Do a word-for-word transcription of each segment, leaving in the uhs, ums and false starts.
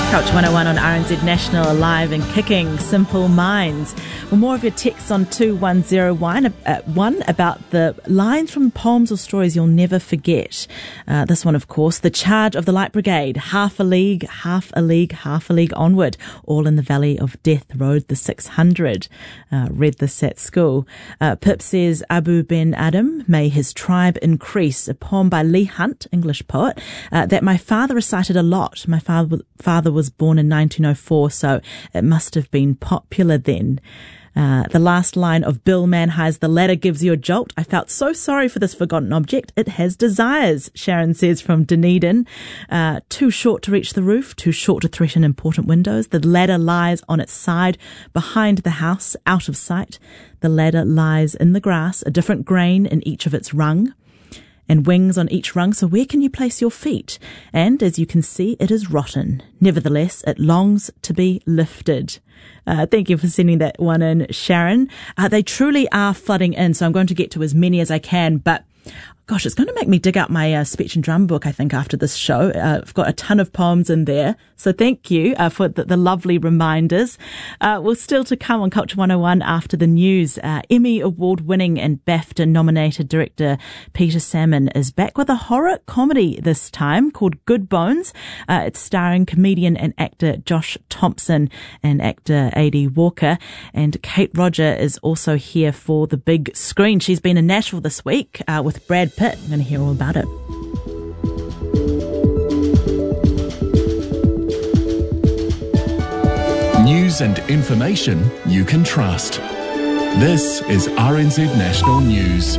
Culture one oh one on R N Z National, alive and kicking, Simple Minds. Well, more of your texts on two one zero one about the lines from poems or stories you'll never forget. Uh, this one, of course, The Charge of the Light Brigade, half a league, half a league, half a league onward, all in the valley of death, rode the six hundred. Uh, read this at school. Uh, Pip says, Abu Ben Adam, may his tribe increase, a poem by Leigh Hunt, English poet, uh, that my father recited a lot. My father, father was born in nineteen oh four, so it must have been popular then. Uh, the last line of Bill Manhigh's The Ladder Gives You a Jolt. I felt so sorry for this forgotten object. It has desires, Sharon says from Dunedin. Uh, too short to reach the roof, too short to threaten important windows. The ladder lies on its side, behind the house, out of sight. The ladder lies in the grass, a different grain in each of its rung, and wings on each rung, so where can you place your feet? And as you can see, it is rotten. Nevertheless, it longs to be lifted. Uh, thank you for sending that one in, Sharon. Uh, they truly are flooding in, so I'm going to get to as many as I can, but gosh, it's going to make me dig out my uh, speech and drum book, I think, after this show. Uh, I've got a ton of poems in there. So thank you uh, for the, the lovely reminders. Uh, we're still to come on Culture one oh one after the news. Uh, Emmy Award-winning and BAFTA-nominated director Peter Salmon is back with a horror comedy this time called Good Bones. Uh, it's starring comedian and actor Josh Thompson and actor A D Walker. And Kate Roger is also here for the big screen. She's been in Nashville this week uh, with Brad Pitt. I'm going to hear all about it. News and information you can trust. This is R N Z National News.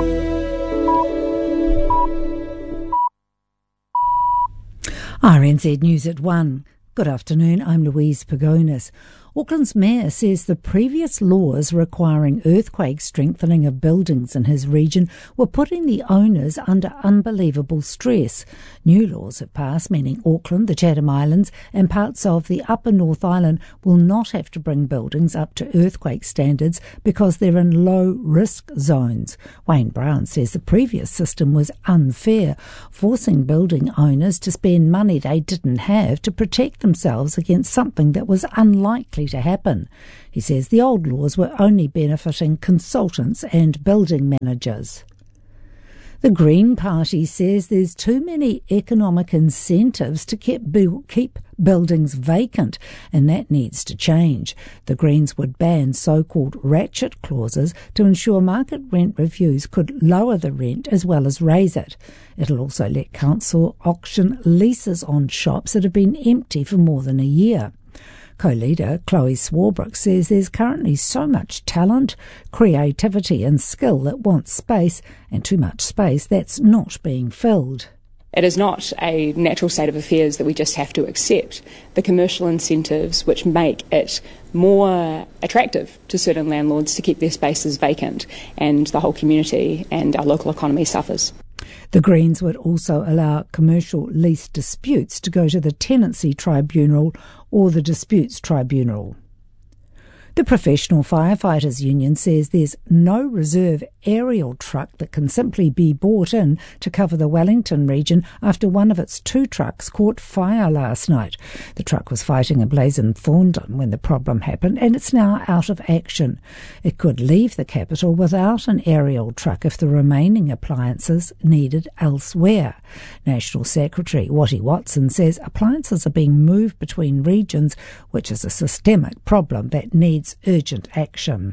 R N Z News at one. Good afternoon, I'm Louise Pagonis. Auckland's mayor says the previous laws requiring earthquake strengthening of buildings in his region were putting the owners under unbelievable stress. New laws have passed, meaning Auckland, the Chatham Islands and parts of the Upper North Island will not have to bring buildings up to earthquake standards because they're in low-risk zones. Wayne Brown says the previous system was unfair, forcing building owners to spend money they didn't have to protect themselves against something that was unlikely to happen. He says the old laws were only benefiting consultants and building managers. The Green Party says there's too many economic incentives to keep, keep buildings vacant, and that needs to change. The Greens would ban so-called ratchet clauses to ensure market rent reviews could lower the rent as well as raise it. It'll also let council auction leases on shops that have been empty for more than a year. Co-leader Chloe Swarbrick says there's currently so much talent, creativity and skill that wants space, and too much space that's not being filled. It is not a natural state of affairs that we just have to accept. The commercial incentives which make it more attractive to certain landlords to keep their spaces vacant, and the whole community and our local economy suffers. The Greens would also allow commercial lease disputes to go to the Tenancy Tribunal or the Disputes Tribunal. The Professional Firefighters Union says there's no reserve aerial truck that can simply be bought in to cover the Wellington region after one of its two trucks caught fire last night. The truck was fighting a blaze in Thorndon when the problem happened, and it's now out of action. It could leave the capital without an aerial truck if the remaining appliances needed elsewhere. National Secretary Watty Watson says appliances are being moved between regions, which is a systemic problem that needs urgent action.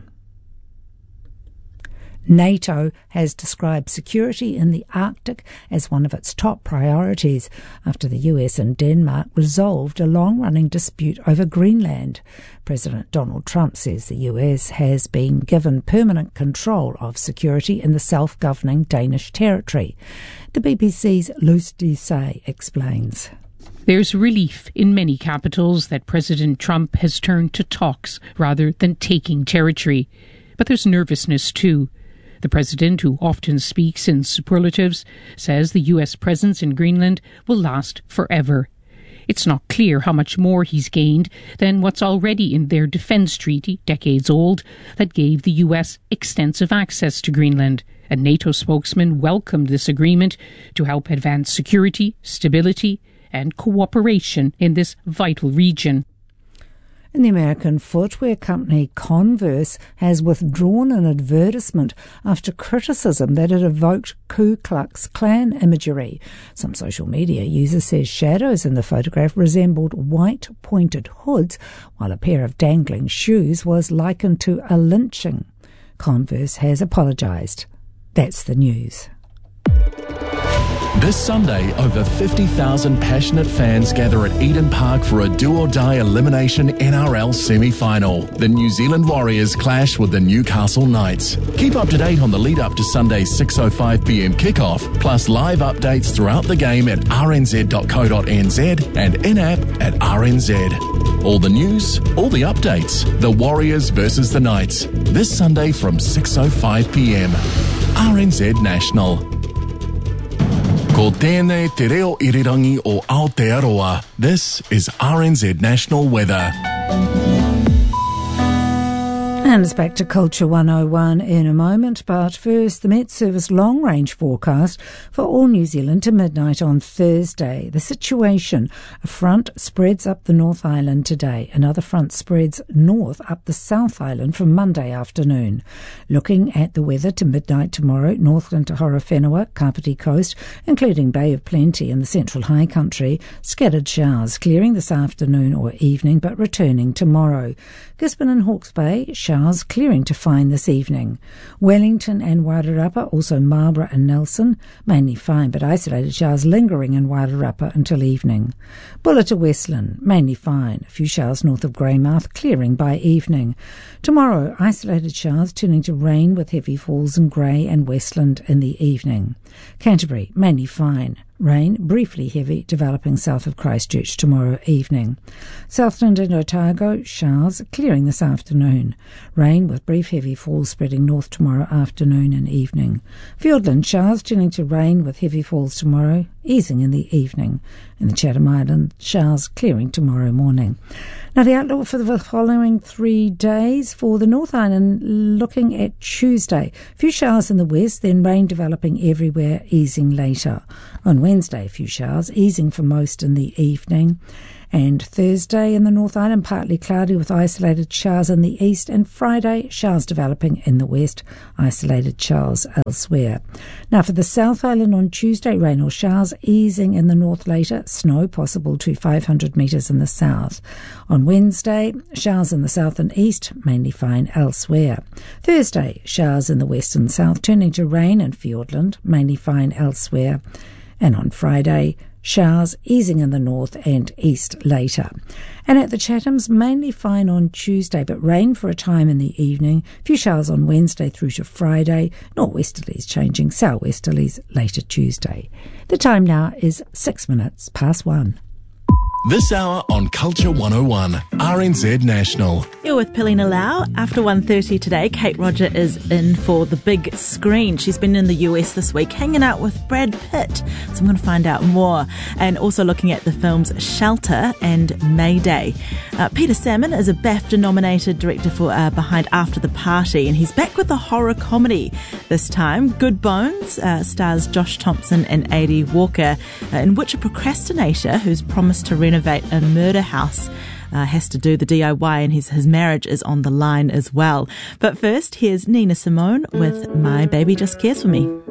NATO has described security in the Arctic as one of its top priorities after the U S and Denmark resolved a long-running dispute over Greenland. President Donald Trump says the U S has been given permanent control of security in the self-governing Danish territory. The B B C's Luce Doucet explains. There's relief in many capitals that President Trump has turned to talks rather than taking territory. But there's nervousness too. The president, who often speaks in superlatives, says the U S presence in Greenland will last forever. It's not clear how much more he's gained than what's already in their defence treaty, decades old, that gave the U S extensive access to Greenland. A NATO spokesman welcomed this agreement to help advance security, stability, and cooperation in this vital region. And the American footwear company Converse has withdrawn an advertisement after criticism that it evoked Ku Klux Klan imagery. Some social media user says shadows in the photograph resembled white pointed hoods, while a pair of dangling shoes was likened to a lynching. Converse has apologised. That's the news. This Sunday, over fifty thousand passionate fans gather at Eden Park for a do-or-die elimination N R L semi-final. The New Zealand Warriors clash with the Newcastle Knights. Keep up to date on the lead-up to Sunday's six oh five p m kickoff, plus live updates throughout the game at r n z dot co dot n z and in-app at R N Z. All the news, all the updates. The Warriors versus the Knights. This Sunday from six oh five p m. R N Z National. Ko tēnei te reo irirangi o Aotearoa. This is R N Z National Weather. And it's back to Culture one oh one in a moment, but first the Met Service long-range forecast for all New Zealand to midnight on Thursday. The situation: a front spreads up the North Island today. Another front spreads north up the South Island from Monday afternoon. Looking at the weather to midnight tomorrow, Northland to Horowhenua, Kapiti Coast, including Bay of Plenty and the Central High Country, scattered showers clearing this afternoon or evening but returning tomorrow. Gisborne and Hawke's Bay, showers clearing to fine this evening. Wellington and Wairarapa, also Marlborough and Nelson, mainly fine but isolated showers lingering in Wairarapa until evening. Buller to Westland, mainly fine. A few showers north of Greymouth, clearing by evening. Tomorrow, isolated showers turning to rain with heavy falls in Grey and Westland in the evening. Canterbury, mainly fine. Rain, briefly heavy, developing south of Christchurch tomorrow evening. Southland and Otago, showers clearing this afternoon. Rain with brief heavy falls spreading north tomorrow afternoon and evening. Fiordland, showers turning to rain with heavy falls tomorrow, easing in the evening. In the Chatham Islands, showers clearing tomorrow morning. Now the outlook for the following three days for the North Island, looking at Tuesday. A few showers in the west, then rain developing everywhere, easing later. On Wednesday, a few showers, easing for most in the evening. And Thursday in the North Island, partly cloudy with isolated showers in the east. And Friday, showers developing in the west, isolated showers elsewhere. Now for the South Island on Tuesday, rain or showers, easing in the north later, snow possible to five hundred metres in the south. On Wednesday, showers in the south and east, mainly fine elsewhere. Thursday, showers in the west and south, turning to rain in Fiordland, mainly fine elsewhere. And on Friday, showers easing in the north and east later. And at the Chathams, mainly fine on Tuesday, but rain for a time in the evening. A few showers on Wednesday through to Friday. Northwesterlies changing southwesterlies later Tuesday. The time now is six minutes past one. This hour on Culture one oh one, R N Z National. You're with Pilina Lau. After one thirty today, Kate Roger is in for the big screen. She's been in the U S this week, hanging out with Brad Pitt. So I'm going to find out more. And also looking at the films Shelter and Mayday. Uh, Peter Salmon is a BAFTA-nominated director for uh, Behind After the Party, and he's back with a horror comedy this time. Good Bones uh, stars Josh Thompson and Adie Walker, uh, in which a procrastinator who's promised to renovate a murder house uh, has to do the D I Y, and his, his marriage is on the line as well. But first, here's Nina Simone with My Baby Just Cares For Me.